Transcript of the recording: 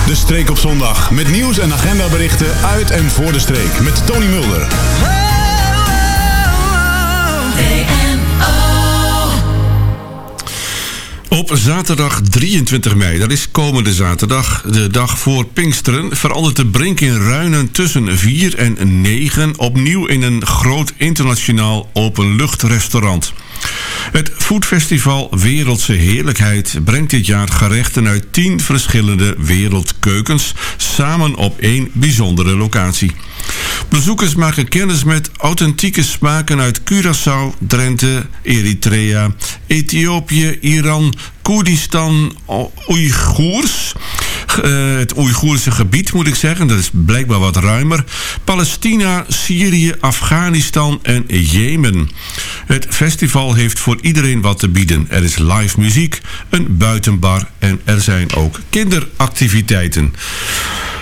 De Streek op zondag. Met nieuws en agendaberichten uit en voor de streek. Met Tony Mulder. Op zaterdag 23 mei, dat is komende zaterdag, de dag voor Pinksteren, verandert de Brink in Ruinen tussen 4 en 9 opnieuw in een groot internationaal openluchtrestaurant. Het foodfestival Wereldse Heerlijkheid brengt dit jaar gerechten uit 10 verschillende wereldkeukens samen op 1 bijzondere locatie. Bezoekers maken kennis met authentieke smaken uit Curaçao, Drenthe, Eritrea, Ethiopië, Iran, Koerdistan, Oeigoers. Het Oeigoerse gebied moet ik zeggen, dat is blijkbaar wat ruimer. Palestina, Syrië, Afghanistan en Jemen. Het festival heeft voor iedereen wat te bieden. Er is live muziek, een buitenbar en er zijn ook kinderactiviteiten.